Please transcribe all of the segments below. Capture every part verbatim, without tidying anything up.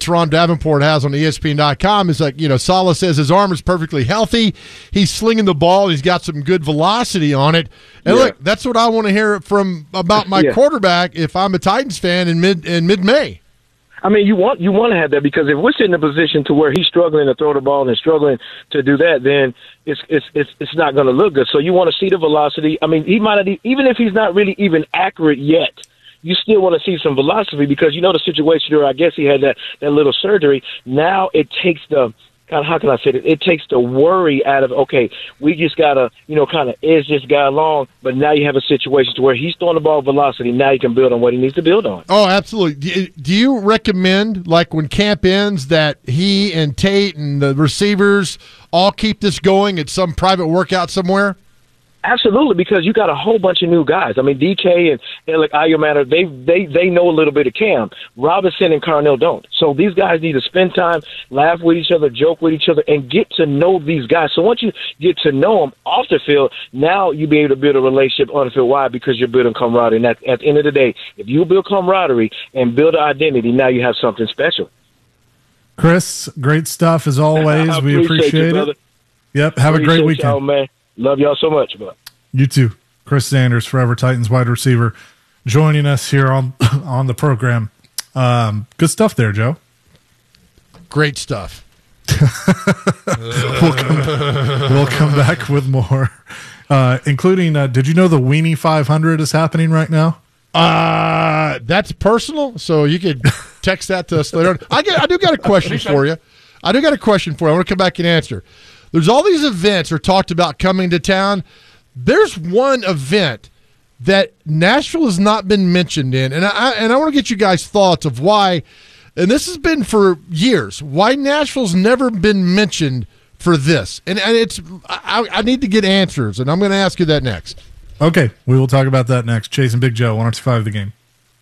Teron Davenport has on E S P N dot com is like, you know, Saleh says his arm is perfectly healthy. He's slinging the ball. He's got some good velocity on it. And Yeah. look, that's what I want to hear from about my Yeah. quarterback if I'm a Titans fan in mid in mid-May. I mean, you want you want to have that, because if we're sitting in a position to where he's struggling to throw the ball and struggling to do that, then it's it's it's, it's not going to look good. So you want to see the velocity. I mean, he might not, even if he's not really even accurate yet, you still want to see some velocity, because you know the situation where I guess he had that, that little surgery. Now it takes the kind of, how can I say it? It takes the worry out of, okay, we just got to, you know, kind of edge this guy along, but now you have a situation to where he's throwing the ball velocity. Now he can build on what he needs to build on. Oh, absolutely. Do you, do you recommend, like when camp ends, that he and Tate and the receivers all keep this going at some private workout somewhere? Absolutely, because you got a whole bunch of new guys. I mean, D K and Alec Ayumatter, they they they know a little bit of Cam. Robinson and Carnell don't. So these guys need to spend time, laugh with each other, joke with each other, and get to know these guys. So once you get to know them off the field, now you'll be able to build a relationship on the field. Why? Because you're building camaraderie. And at, at the end of the day, if you build camaraderie and build an identity, now you have something special. Chris, great stuff as always. We appreciate appreciate you, it. brother. Yep, have Appreciate a great weekend. Y'all, man. Love y'all so much, bro. You too. Chris Sanders, Forever Titans wide receiver, joining us here on on the program. Um, good stuff there, Joe. Great stuff. we'll, come, we'll come back with more, uh, including, uh, did you know the Weenie five hundred is happening right now? Uh, that's personal, so you could text that to us later on. I, get, I do got a question for you. I do got a question for you. I want to come back and answer. There's all these events are talked about coming to town. There's one event that Nashville has not been mentioned in, and I and I want to get you guys' thoughts of why, and this has been for years, why Nashville's never been mentioned for this. And, and it's I, I need to get answers, and I'm going to ask you that next. Okay, we will talk about that next. Chasing Big Joe, one oh two point five The Game.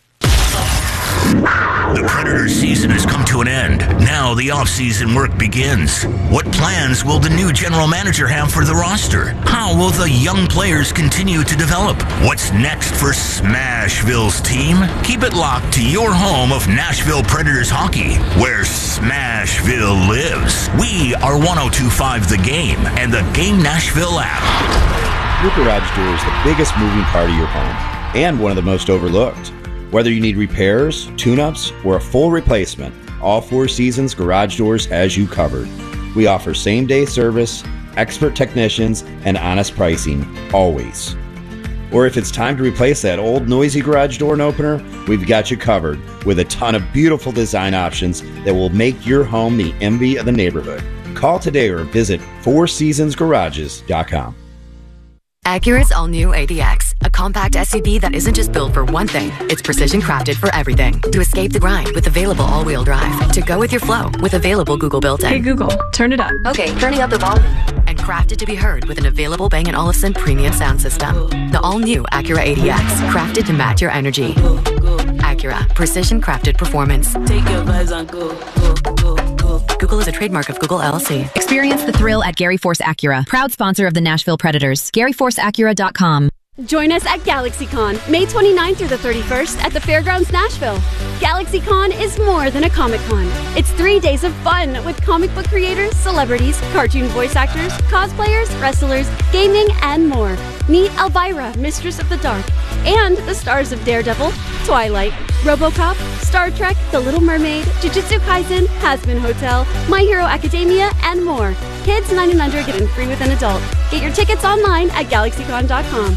The Predators season has come to an end. Now the off-season work begins. What plans will the new general manager have for the roster? How will the young players continue to develop? What's next for Smashville's team? Keep it locked to your home of Nashville Predators hockey, where Smashville lives. We are one oh two point five The Game and the Game Nashville app. Your garage door is the biggest moving part of your home and one of the most overlooked. Whether you need repairs, tune-ups, or a full replacement, all Four Seasons Garage Doors has you covered. We offer same-day service, expert technicians, and honest pricing, always. Or if it's time to replace that old noisy garage door opener, we've got you covered with a ton of beautiful design options that will make your home the envy of the neighborhood. Call today or visit four seasons garages dot com. Acura's all-new A D X, a compact S U V that isn't just built for one thing, it's precision crafted for everything. To escape the grind with available all-wheel drive. To go with your flow with available Google built-in. Hey Google, turn it up. Okay, turning up the volume. And crafted to be heard with an available Bang and Olufsen premium sound system. The all-new Acura A D X, crafted to match your energy. Acura, precision crafted performance. Take your vibes on go, go, go, go. Google is a trademark of Google L L C. Experience the thrill at Gary Force Acura, proud sponsor of the Nashville Predators. Gary Force Acura dot com. Join us at GalaxyCon, May twenty-ninth through the thirty-first at the Fairgrounds Nashville. GalaxyCon is more than a Comic-Con. It's three days of fun with comic book creators, celebrities, cartoon voice actors, cosplayers, wrestlers, gaming, and more. Meet Elvira, Mistress of the Dark, and the stars of Daredevil, Twilight, RoboCop, Star Trek, The Little Mermaid, Jujutsu Kaisen, Hazbin Hotel, My Hero Academia, and more. Kids nine and under get in free with an adult. Get your tickets online at GalaxyCon dot com.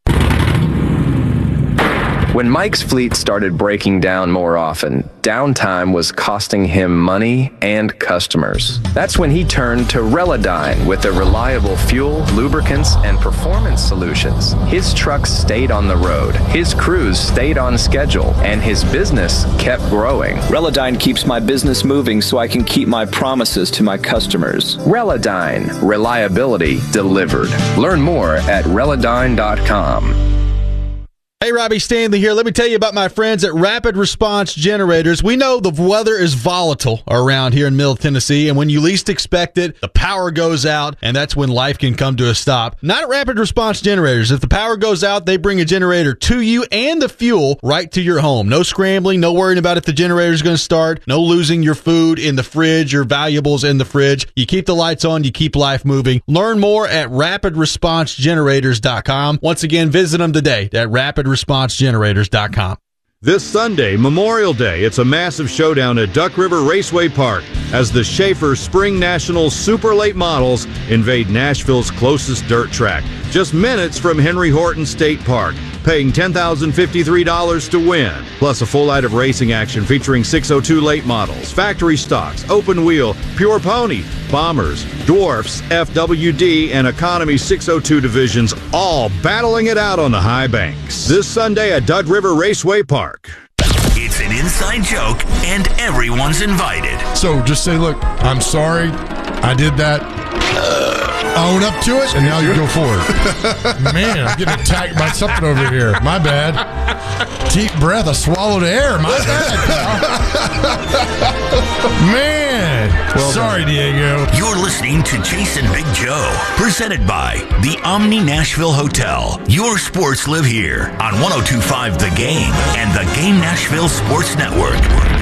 When Mike's fleet started breaking down more often, downtime was costing him money and customers. That's when he turned to Relodyne with their reliable fuel, lubricants, and performance solutions. His trucks stayed on the road, his crews stayed on schedule, and his business kept growing. Relodyne keeps my business moving so I can keep my promises to my customers. Relodyne, reliability delivered. Learn more at Relodyne dot com. Hey, Robbie Stanley here. Let me tell you about my friends at Rapid Response Generators. We know the weather is volatile around here in Middle Tennessee, and when you least expect it, the power goes out, and that's when life can come to a stop. Not at Rapid Response Generators. If the power goes out, they bring a generator to you and the fuel right to your home. No scrambling, no worrying about if the generator is going to start, no losing your food in the fridge, your valuables in the fridge. You keep the lights on, you keep life moving. Learn more at rapid response generators dot com. Once again, visit them today at rapid response generators dot com. This Sunday, Memorial Day, it's a massive showdown at Duck River Raceway Park as the Schaefer Spring Nationals Super Late Models invade Nashville's closest dirt track, just minutes from Henry Horton State Park, paying ten thousand fifty-three dollars to win. Plus a full night of racing action featuring six oh two late models, factory stocks, open wheel, pure pony, bombers, dwarfs, F W D, and economy six oh two divisions, all battling it out on the high banks. This Sunday at Duck River Raceway Park. It's an inside joke, and everyone's invited. So just say, look, I'm sorry, I did that. Own up to it, and now you go forward. Man, I'm getting attacked by something over here. My bad. Deep breath, I swallowed air. My bad, pal. Man. Well Sorry, done. Diego. You're listening to Jason Big Joe, presented by the Omni Nashville Hotel. Your sports live here on one oh two point five The Game and the Game Nashville Sports Network.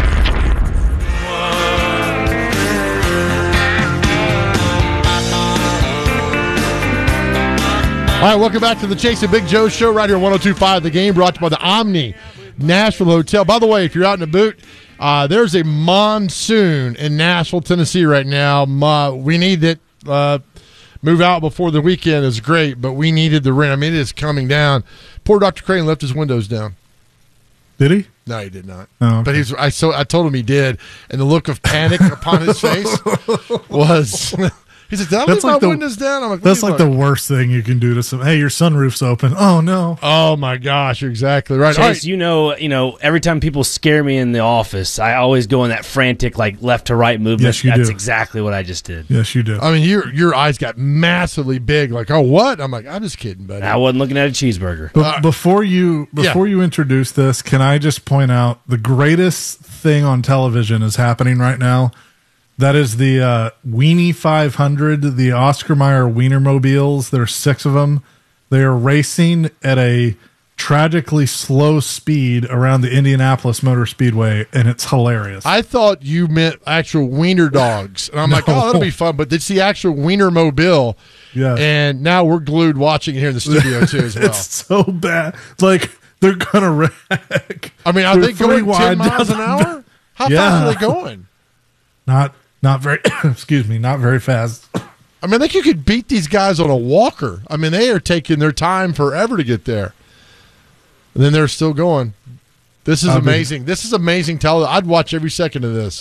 All right, welcome back to the Chase and Big Joe show right here on one oh two point five The Game, brought to you by the Omni Nashville Hotel. By the way, if you're out in the boot, uh, there's a monsoon in Nashville, Tennessee right now. Uh, we need it. Uh, move out before the weekend is great, but we needed the rain. I mean, it is coming down. Poor Doctor Crane left his windows down. Did he? No, he did not. Oh, okay. But he's. I so I told him he did, and the look of panic upon his face was. He said, "Did I leave my the, windows down?" I'm like, that's like the worst thing you can do to some. Hey, your sunroof's open. Oh no! Oh my gosh, you're exactly right. Chase, right. you know, you know, every time people scare me in the office, I always go in that frantic, like left to right movement. Yes, you That's do. exactly what I just did. Yes, you do. I mean, your your eyes got massively big. Like, oh, what? I'm like, I'm just kidding, buddy. I wasn't looking at a cheeseburger. But before you before yeah. you introduce this, can I just point out the greatest thing on television is happening right now? That is the uh, Weenie five hundred, the Oscar Mayer Wienermobiles. There's six of them. They are racing at a tragically slow speed around the Indianapolis Motor Speedway, and it's hilarious. I thought you meant actual wiener dogs. And I'm no. like, oh, that'll be fun. But it's the actual Wienermobile. Yeah. And now we're glued watching it here in the studio, too, as well. It's so bad. It's like they're going to wreck. I mean, are They're they going ten miles an hour? How yeah. fast are they going? Not Not very, excuse me, not very fast. I mean, I think you could beat these guys on a walker. I mean, they are taking their time forever to get there. And then they're still going. This is I amazing. Mean, this is amazing television. I'd watch every second of this.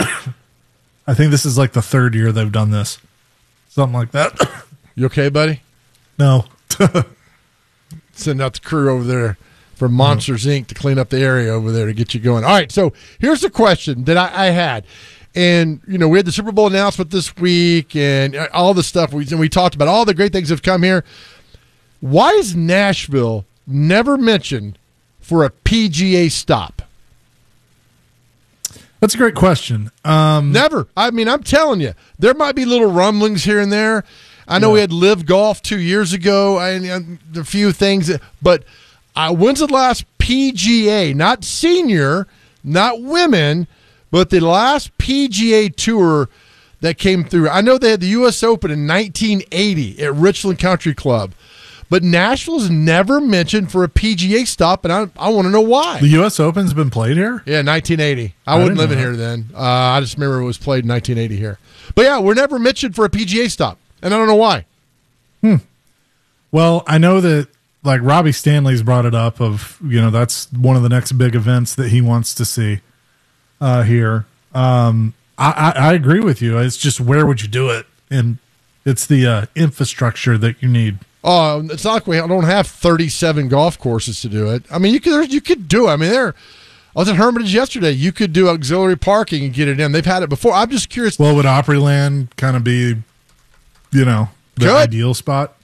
I think this is like the third year they've done this. Something like that. You okay, buddy? No. Send out the crew over there from Monsters, Incorporated to clean up the area over there to get you going. All right, so here's the question that I, I had. And, you know, we had the Super Bowl announcement this week and all the stuff. We, and we talked about all the great things that have come here. Why is Nashville never mentioned for a P G A stop? That's a great question. Um, never. I mean, I'm telling you, there might be little rumblings here and there. I know yeah. we had Live Golf two years ago, and, and a few things. That, but uh, when's the last P G A, not senior, not women, but the last P G A tour that came through? I know they had the U S Open in nineteen eighty at Richland Country Club, but Nashville's never mentioned for a P G A stop, and I I want to know why. The U S Open's been played here? Yeah, nineteen eighty. I, I wasn't living here then. Uh, I just remember it was played in nineteen eighty here. But, yeah, we're never mentioned for a P G A stop, and I don't know why. Hmm. Well, I know that, like, Robbie Stanley's brought it up of, you know, that's one of the next big events that he wants to see. Uh, here, um, I, I, I agree with you. It's just, where would you do it? And it's the uh, infrastructure that you need. Oh, it's not like we don't have thirty-seven golf courses to do it. I mean, you could you could do it. I mean, there. I was at Hermitage yesterday. You could do auxiliary parking and get it in. They've had it before. I'm just curious. Well, would Opryland kind of be, you know, the Good. ideal spot?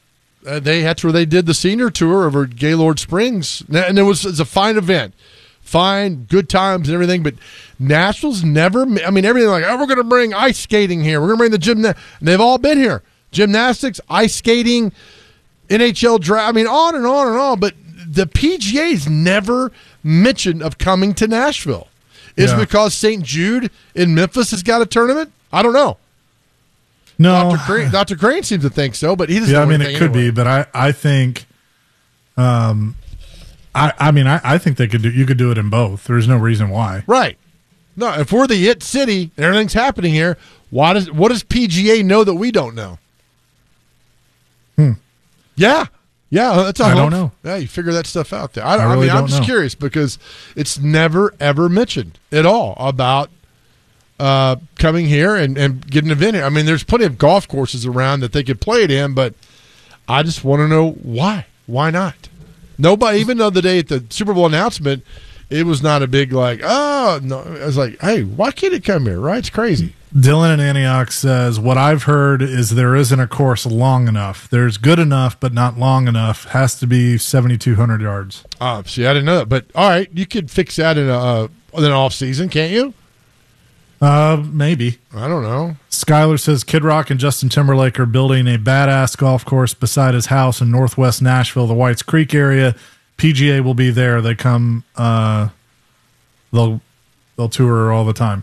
uh, they that's where they did the senior tour over at Gaylord Springs, and it was, it was a fine event, fine, good times and everything. But Nashville's never. I mean, everything like, oh, we're going to bring ice skating here. We're going to bring the gym. And they've all been here: gymnastics, ice skating, N H L draft. I mean, on and on and on. But the P G A's never mentioned of coming to Nashville. Is yeah. it because Saint Jude in Memphis has got a tournament? I don't know. No, Doctor Crane, Doctor Crane seems to think so, but he doesn't. Yeah, know I mean, it could anyway. be, but I, I think, um, I, I mean, I, I think they could do. You could do it in both. There's no reason why. Right. No, if we're the it city and everything's happening here, why does what does P G A know that we don't know? Hmm. Yeah. Yeah, that's a I hope. don't know. Yeah, you figure that stuff out there. I, I I really mean, I'm don't just know. curious because it's never ever mentioned at all about uh, coming here and, and getting an event here. I mean, there's plenty of golf courses around that they could play it in, but I just want to know why. Why not? Nobody, even though the day at the Super Bowl announcement, it was not a big like, oh, no. I was like, hey, why can't it come here, right? It's crazy. Dylan in Antioch says, what I've heard is there isn't a course long enough. There's good enough, but not long enough. Has to be seventy-two hundred yards. Uh, see, I didn't know that. But, all right, you could fix that in, a, uh, in an off-season, can't you? Uh, maybe. I don't know. Skyler says Kid Rock and Justin Timberlake are building a badass golf course beside his house in northwest Nashville, the Whites Creek area. P G A will be there. They come, uh, they'll, they'll tour all the time.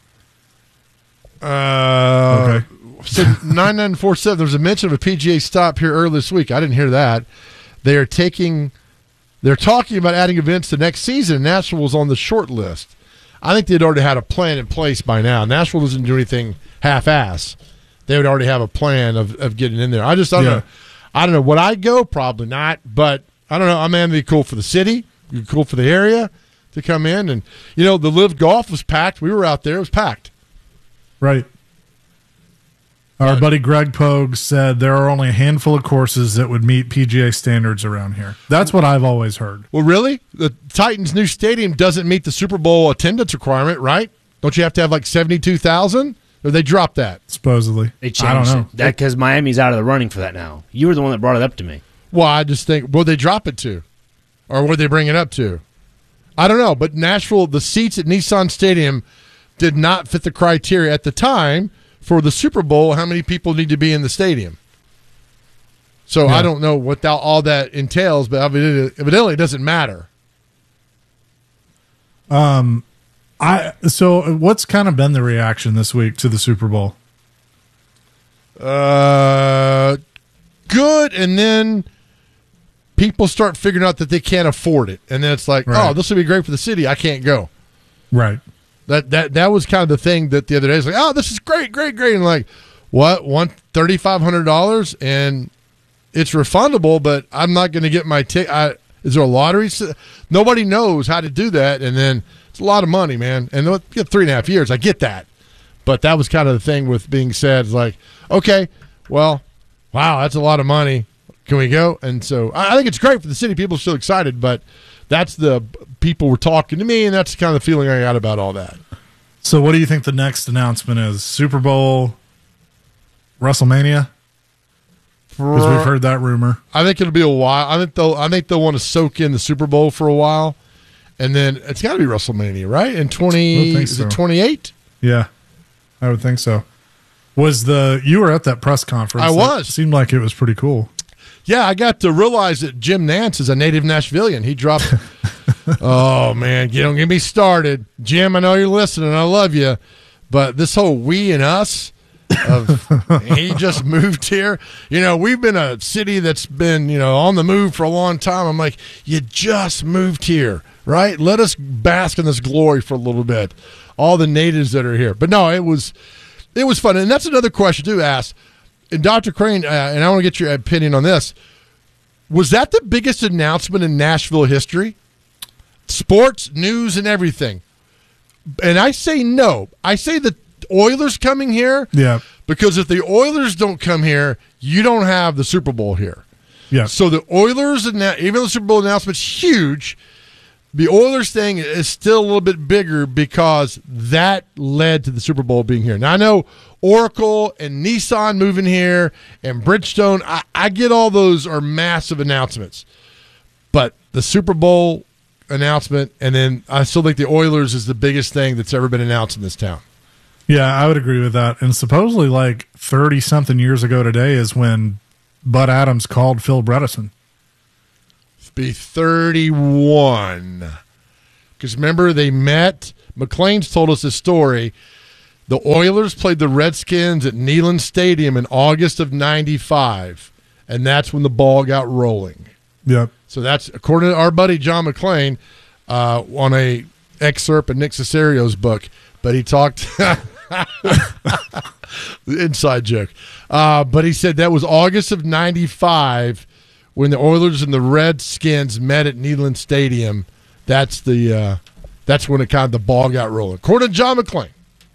Uh, okay. So nine nine four seven, there was a mention of a P G A stop here earlier this week. I didn't hear that. They are taking, they're talking about adding events to next season. Nashville was on the short list. I think they'd already had a plan in place by now. Nashville doesn't do anything half-ass. They would already have a plan of, of getting in there. I just I don't Yeah. know. I don't know. Would I go? Probably not. But I don't know. I mean, it'd be cool for the city. It'd be cool for the area to come in. And, you know, the Live Golf was packed. We were out there. It was packed. Right. Our buddy Greg Pogue said there are only a handful of courses that would meet P G A standards around here. That's what I've always heard. Well, really? The Titans' new stadium doesn't meet the Super Bowl attendance requirement, right? Don't you have to have like seventy-two thousand? Or they dropped that? Supposedly. They changed I don't know. it. That because Miami's out of the running for that now. You were the one that brought it up to me. Well, I just think, what'd they drop it to? Or what'd they bring it up to? I don't know, but Nashville, the seats at Nissan Stadium did not fit the criteria at the time for the Super Bowl, how many people need to be in the stadium. So Yeah. I don't know what that, all that entails, but evidently it doesn't matter. Um, I so what's kind of been the reaction this week to the Super Bowl? Uh, good, and then people start figuring out that they can't afford it, and then it's like, Right. oh, this would be great for the city. I can't go. Right. That that that was kind of the thing that the other day was like, oh, this is great, great, great, and like, what, one thirty five hundred dollars, and it's refundable, but I'm not going to get my ticket. Is there a lottery? Nobody knows how to do that, and then it's a lot of money, man. And you get three and a half years, I get that, but that was kind of the thing with being said, like, okay, well, wow, that's a lot of money. Can we go? And so I I think it's great for the city. People are still excited, but that's the people were talking to me, and that's kind of the feeling I got about all that. So what do you think the next announcement is? Super Bowl, WrestleMania? Because we've heard that rumor. I think it'll be a while. I think they'll. I think they'll want to soak in the Super Bowl for a while, and then it's got to be WrestleMania, right? In twenty, think is so. it twenty-eight? Yeah, I would think so. Was the you were at that press conference? I That was. Seemed like it was pretty cool. Yeah, I got to realize that Jim Nance is a native Nashvilleian. He dropped. Oh man, you don't get me started, Jim. I know you're listening. I love you, but this whole we and us. Of, he just moved here. You know, we've been a city that's been, you know, on the move for a long time. I'm like, you just moved here, right? Let us bask in this glory for a little bit. All the natives that are here. But no, it was it was fun. And that's another question too asked. And Doctor Crane, uh, and I want to get your opinion on this. Was that the biggest announcement in Nashville history? Sports, news, and everything. And I say no. I say the Oilers coming here. Yeah. Because if the Oilers don't come here, you don't have the Super Bowl here. Yeah. So the Oilers, and even though the Super Bowl announcement's huge, the Oilers thing is still a little bit bigger because that led to the Super Bowl being here. Now, I know Oracle and Nissan moving here and Bridgestone, I, I get all those are massive announcements. But the Super Bowl announcement, and then I still think the Oilers is the biggest thing that's ever been announced in this town. Yeah, I would agree with that. And supposedly like thirty-something years ago today is when Bud Adams called Phil Bredesen. Be thirty-one. Because remember, they met. McLean's told us this story. The Oilers played the Redskins at Neyland Stadium in August of ninety-five, and that's when the ball got rolling. Yep. So that's, according to our buddy John McLean, uh, on a excerpt of Nick Cesario's book, but he talked inside joke. Uh, but he said that was August of ninety-five when the Oilers and the Redskins met at Neyland Stadium. That's the uh, that's when it kind of the ball got rolling. According to John McClain.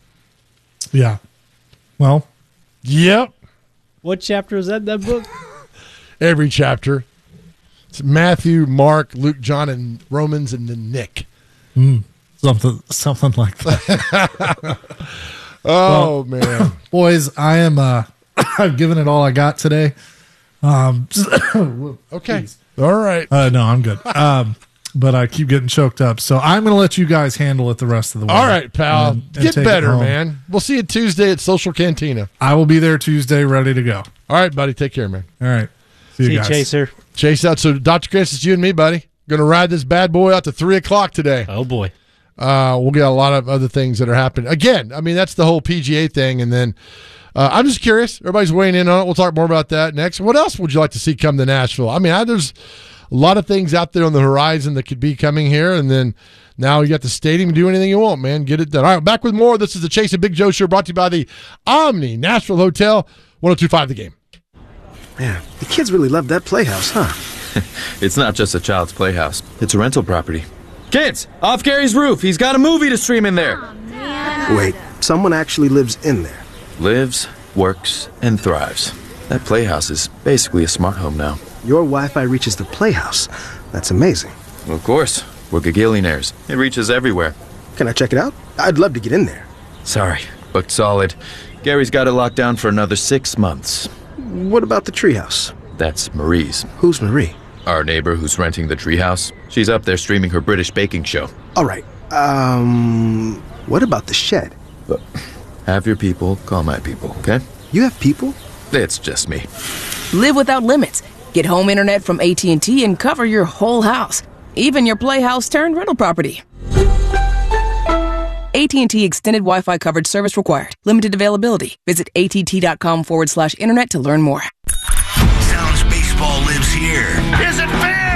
Yeah. Well. Yep. What chapter is that in that book? Every chapter. It's Matthew, Mark, Luke, John, and Romans, and then Nick. Mm, something, something like that. Oh well, man, boys, I am. Uh, I've given it all I got today. Um, okay. Geez. All right. Uh, no, I'm good. Um, but I keep getting choked up. So I'm going to let you guys handle it the rest of the way. All right, pal. And, and Get better, man. We'll see you Tuesday at Social Cantina. I will be there Tuesday, ready to go. All right, buddy. Take care, man. All right. See, see you guys. Chaser. Chase out. So, Doctor Chris, it's you and me, buddy. Going to ride this bad boy out to three o'clock today. Oh, boy. Uh, we'll get a lot of other things that are happening. Again, I mean, that's the whole P G A thing. And then uh, I'm just curious. Everybody's weighing in on it. We'll talk more about that next. What else would you like to see come to Nashville? I mean, I, there's a lot of things out there on the horizon that could be coming here. And then now you got the stadium. Do anything you want, man. Get it done. All right, back with more. This is the Chase and Big Joe Show brought to you by the Omni Nashville Hotel, one oh two point five The Game. Man, the kids really love that playhouse, huh? It's not just a child's playhouse. It's a rental property. Kids, off Gary's roof. He's got a movie to stream in there. Oh, wait, someone actually lives in there. Lives, works, and thrives. That playhouse is basically a smart home now. Your Wi-Fi reaches the playhouse. That's amazing. Well, of course. We're gagillionaires. It reaches everywhere. Can I check it out? I'd love to get in there. Sorry, booked solid. Gary's got it locked down for another six months. What about the treehouse? That's Marie's. Who's Marie? Our neighbor who's renting the treehouse. She's up there streaming her British baking show. All right. Um, what about the shed? Look, have your people call my people, okay? You have people? It's just me. Live without limits. Get home internet from A T and T and cover your whole house, even your playhouse turned rental property. A T and T Extended Wi-Fi coverage service required. Limited availability. Visit att.com forward slash internet to learn more. Sounds baseball lives here. Is it fair?